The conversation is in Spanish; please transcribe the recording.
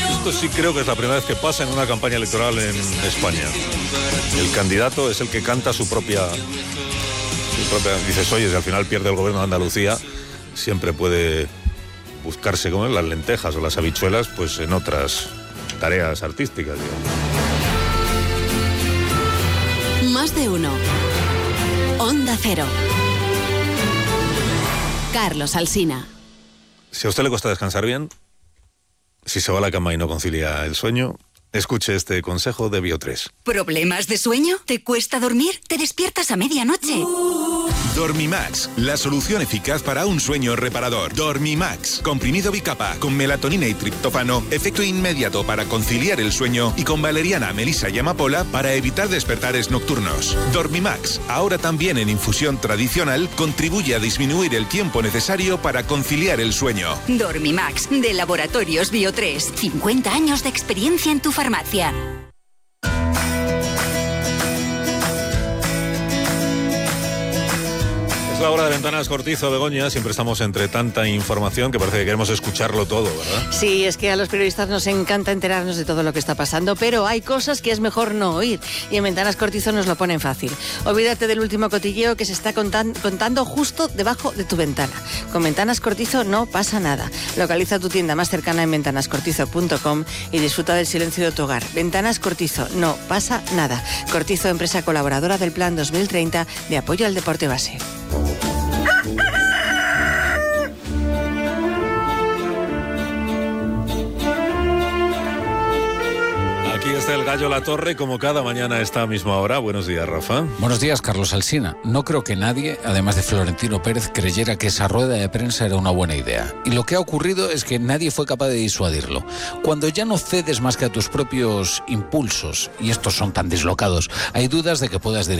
Esto sí creo que es la primera vez que pasa en una campaña electoral en España. El candidato es el que canta su propia... Dices, oye, si al final pierde el gobierno de Andalucía, siempre puede buscarse como las lentejas o las habichuelas, pues en otras tareas artísticas, digamos. Más de uno. Onda Cero. Carlos Alsina. Si a usted le cuesta descansar bien, si se va a la cama y no concilia el sueño, escuche este consejo de Bio3. ¿Problemas de sueño? ¿Te cuesta dormir? ¿Te despiertas a medianoche? Dormimax, la solución eficaz para un sueño reparador. Dormimax, comprimido bicapa, con melatonina y triptófano, efecto inmediato para conciliar el sueño, y con valeriana, melisa y amapola para evitar despertares nocturnos. Dormimax, ahora también en infusión tradicional, contribuye a disminuir el tiempo necesario para conciliar el sueño. Dormimax, de Laboratorios Bio3. 50 años de experiencia en tu farmacia. La hora de Ventanas Cortizo, Begoña. Siempre estamos entre tanta información que parece que queremos escucharlo todo, ¿verdad? Sí, es que a los periodistas nos encanta enterarnos de todo lo que está pasando, pero hay cosas que es mejor no oír, y en Ventanas Cortizo nos lo ponen fácil. Olvídate del último cotilleo que se está contando justo debajo de tu ventana. Con Ventanas Cortizo no pasa nada. Localiza tu tienda más cercana en ventanascortizo.com y disfruta del silencio de tu hogar. Ventanas Cortizo, no pasa nada. Cortizo, empresa colaboradora del Plan 2030 de apoyo al deporte base. Aquí está el Gallo La Torre, como cada mañana a esta misma hora. Buenos días, Rafa. Buenos días, Carlos Alsina. No creo que nadie, además de Florentino Pérez, creyera que esa rueda de prensa era una buena idea. Y lo que ha ocurrido es que nadie fue capaz de disuadirlo. Cuando ya no cedes más que a tus propios impulsos, y estos son tan dislocados, hay dudas de que puedas dirigir